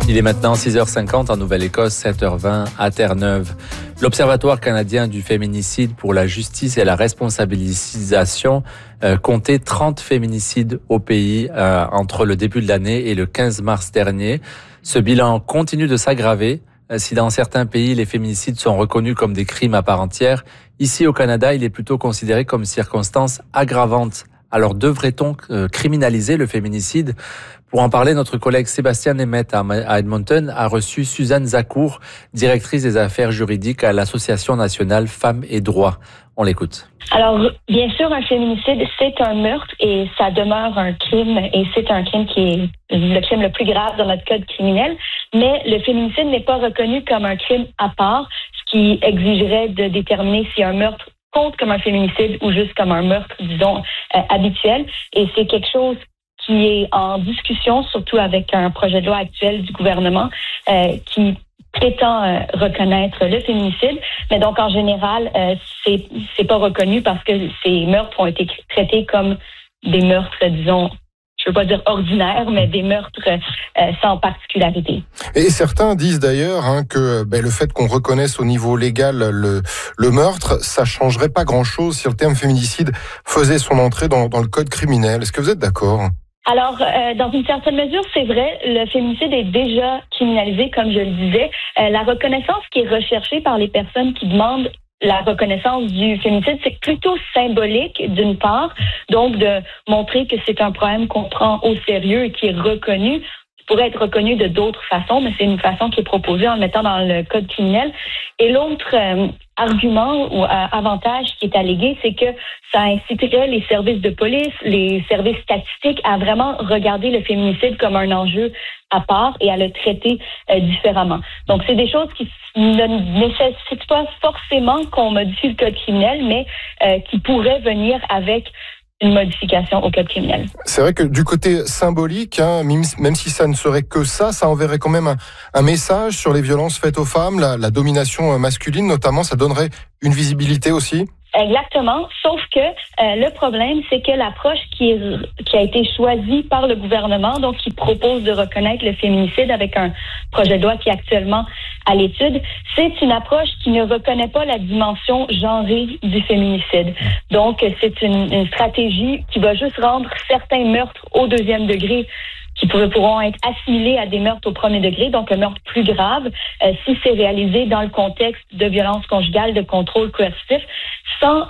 Il est maintenant 6h50 en Nouvelle-Écosse, 7h20 à Terre-Neuve. L'Observatoire canadien du féminicide pour la justice et la responsabilisation comptait 30 féminicides au pays entre le début de l'année et le 15 mars dernier. Ce bilan continue de s'aggraver. Si dans certains pays, les féminicides sont reconnus comme des crimes à part entière, ici au Canada, il est plutôt considéré comme circonstance aggravante. Alors devrait-on criminaliser le féminicide ? Pour en parler, notre collègue Sébastien Nemeth à Edmonton a reçu Suzanne Zacour, directrice des affaires juridiques à l'Association nationale Femmes et Droits. On l'écoute. Alors, bien sûr, un féminicide, c'est un meurtre et ça demeure un crime et c'est un crime qui est le crime le plus grave dans notre code criminel. Mais le féminicide n'est pas reconnu comme un crime à part, ce qui exigerait de déterminer si un meurtre compte comme un féminicide ou juste comme un meurtre, disons, habituel. Et c'est quelque chose qui est en discussion, surtout avec un projet de loi actuel du gouvernement qui prétend reconnaître le féminicide. Mais donc, en général, c'est pas reconnu parce que ces meurtres ont été traités comme des meurtres, disons, je veux pas dire ordinaires, mais des meurtres sans particularité. Et certains disent d'ailleurs que le fait qu'on reconnaisse au niveau légal le meurtre, ça changerait pas grand-chose si le terme féminicide faisait son entrée dans le code criminel. Est-ce que vous êtes d'accord ? Alors, dans une certaine mesure, c'est vrai, le féminicide est déjà criminalisé, comme je le disais. La reconnaissance qui est recherchée par les personnes qui demandent la reconnaissance du féminicide, c'est plutôt symbolique, d'une part, donc de montrer que c'est un problème qu'on prend au sérieux et qui est reconnu, qui pourrait être reconnu de d'autres façons, mais c'est une façon qui est proposée en le mettant dans le code criminel. Et l'autre argument ou avantage qui est allégué, c'est que ça inciterait les services de police, les services statistiques à vraiment regarder le féminicide comme un enjeu à part et à le traiter différemment. Donc, c'est des choses qui ne nécessitent pas forcément qu'on modifie le code criminel, mais qui pourraient venir avec une modification au code criminel. C'est vrai que du côté symbolique, même si ça ne serait que ça enverrait quand même un message sur les violences faites aux femmes, la domination masculine notamment, ça donnerait une visibilité aussi. Exactement, sauf que le problème, c'est que l'approche qui a été choisie par le gouvernement, donc qui propose de reconnaître le féminicide avec un projet de loi qui est actuellement à l'étude, c'est une approche qui ne reconnaît pas la dimension genrée du féminicide. Donc, c'est une stratégie qui va juste rendre certains meurtres au deuxième degré qui pourront être assimilés à des meurtres au premier degré, donc un meurtre plus grave, si c'est réalisé dans le contexte de violence conjugale, de contrôle coercitif, sans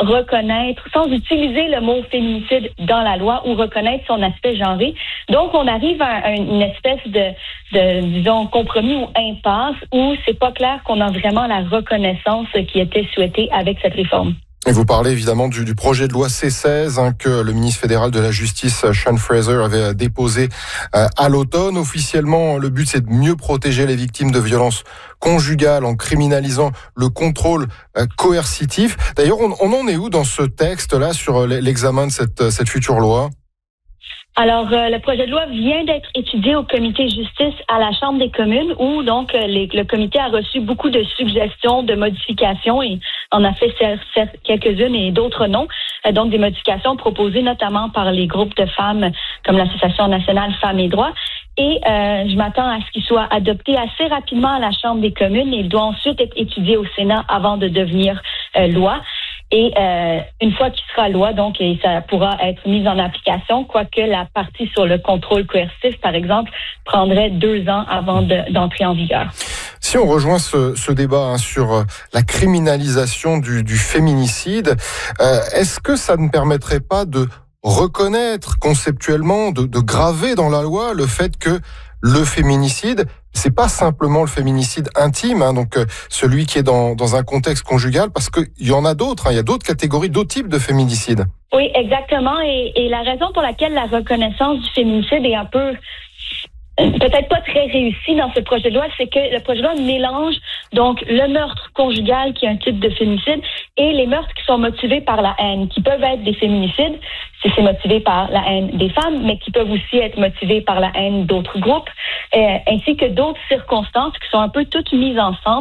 utiliser le mot féminicide dans la loi ou reconnaître son aspect genré. Donc, on arrive à une espèce de disons, compromis ou impasse où c'est pas clair qu'on a vraiment la reconnaissance qui était souhaitée avec cette réforme. Et vous parlez évidemment du projet de loi C-16 que le ministre fédéral de la Justice, Sean Fraser, avait déposé à l'automne. Officiellement, le but, c'est de mieux protéger les victimes de violences conjugales en criminalisant le contrôle coercitif. D'ailleurs, on en est où dans ce texte-là sur l'examen de cette future loi ? Alors, le projet de loi vient d'être étudié au comité justice à la Chambre des communes où, donc, le comité a reçu beaucoup de suggestions de modifications et en a fait quelques-unes et d'autres non. Donc, des modifications proposées notamment par les groupes de femmes comme l'Association nationale Femmes et Droits. Et je m'attends à ce qu'il soit adopté assez rapidement à la Chambre des communes et il doit ensuite être étudié au Sénat avant de devenir loi. Et une fois qu'il sera loi, donc, et ça pourra être mis en application, quoique la partie sur le contrôle coercitif, par exemple, prendrait 2 ans avant d'entrer en vigueur. Si on rejoint ce débat sur la criminalisation du féminicide, est-ce que ça ne permettrait pas de reconnaître conceptuellement, de graver dans la loi le fait que le féminicide, c'est pas simplement le féminicide intime, donc celui qui est dans un contexte conjugal, parce qu'il y en a d'autres, il y a d'autres catégories, d'autres types de féminicide. Oui, exactement. Et la raison pour laquelle la reconnaissance du féminicide est un peu peut-être pas très réussi dans ce projet de loi, c'est que le projet de loi mélange donc le meurtre conjugal, qui est un type de féminicide, et les meurtres qui sont motivés par la haine, qui peuvent être des féminicides, si c'est motivé par la haine des femmes, mais qui peuvent aussi être motivés par la haine d'autres groupes, ainsi que d'autres circonstances qui sont un peu toutes mises ensemble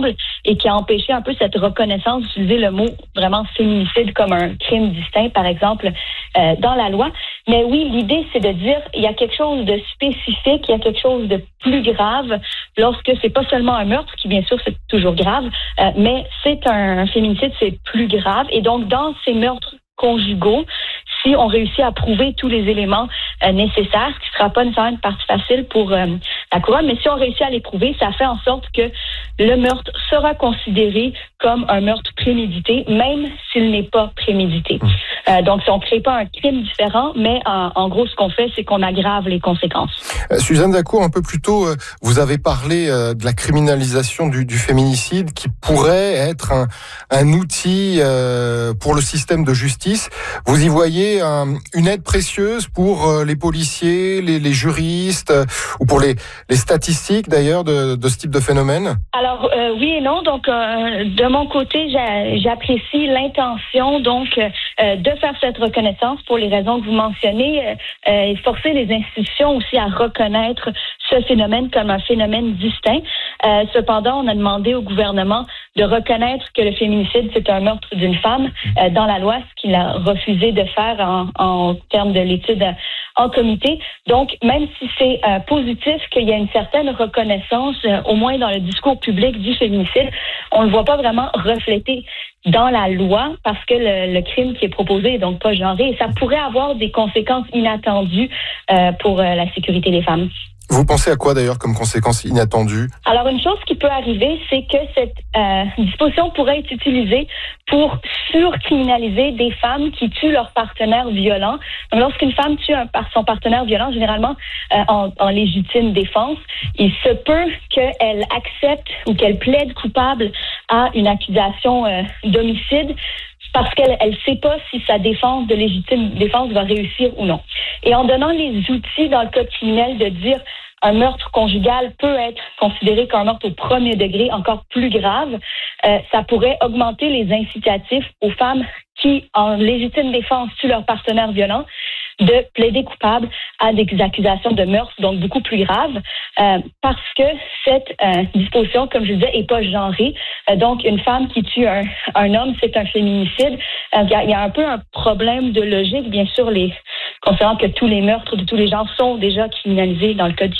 et qui a empêché un peu cette reconnaissance d'utiliser le mot vraiment féminicide comme un crime distinct, par exemple, dans la loi. Mais oui, l'idée, c'est de dire il y a quelque chose de spécifique, il y a quelque chose de plus grave lorsque c'est pas seulement un meurtre, qui bien sûr c'est toujours grave, mais c'est un féminicide, c'est plus grave. Et donc, dans ces meurtres conjugaux, si on réussit à prouver tous les éléments nécessaires, ce qui ne sera pas nécessairement une partie facile pour la couronne, mais si on réussit à les prouver, ça fait en sorte que le meurtre sera considéré comme un meurtre prémédité, même s'il n'est pas prémédité. Donc, si on ne crée pas un crime différent, mais en gros, ce qu'on fait, c'est qu'on aggrave les conséquences. Suzanne Dacour, un peu plus tôt, vous avez parlé de la criminalisation du féminicide qui pourrait être un outil pour le système de justice. Vous y voyez une aide précieuse pour les policiers, les juristes ou pour les statistiques d'ailleurs de ce type de phénomène? Alors oui et non. Donc de mon côté, j'apprécie l'intention donc de faire cette reconnaissance pour les raisons que vous mentionnez et forcer les institutions aussi à reconnaître ce phénomène comme un phénomène distinct. Cependant, on a demandé au gouvernement de reconnaître que le féminicide, c'est un meurtre d'une femme dans la loi, ce qu'il a refusé de faire en termes de l'étude en comité. Donc, même si c'est positif qu'il y a une certaine reconnaissance, au moins dans le discours public du féminicide, on ne le voit pas vraiment reflété dans la loi parce que le crime qui est proposé est donc pas genré et ça pourrait avoir des conséquences inattendues pour la sécurité des femmes. Vous pensez à quoi d'ailleurs comme conséquence inattendue? Alors une chose qui peut arriver, c'est que cette disposition pourrait être utilisée pour surcriminaliser des femmes qui tuent leur partenaire violent. Donc lorsqu'une femme tue son partenaire violent, généralement en légitime défense, il se peut qu'elle accepte ou qu'elle plaide coupable à une accusation d'homicide parce qu'elle ne sait pas si sa défense de légitime défense va réussir ou non. Et en donnant les outils dans le code criminel de dire un meurtre conjugal peut être considéré comme un meurtre au premier degré encore plus grave, ça pourrait augmenter les incitatifs aux femmes qui, en légitime défense, tuent leur partenaire violent, de plaider coupable à des accusations de meurtre, donc beaucoup plus graves, parce que cette disposition, comme je disais, est pas genrée. Donc, une femme qui tue un homme, c'est un féminicide. Il y a un peu un problème de logique, bien sûr, considérant que tous les meurtres de tous les genres sont déjà criminalisés dans le code